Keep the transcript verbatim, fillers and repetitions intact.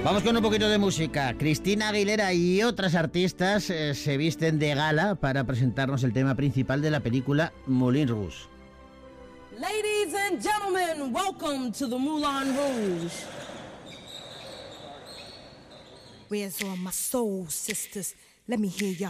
Vamos con un poquito de música. Cristina Aguilera y otras artistas eh, se visten de gala para presentarnos el tema principal de la película Moulin Rouge. Ladies and gentlemen, welcome to the Moulin Rouge. Where's all my soul sisters? Let me hear y'all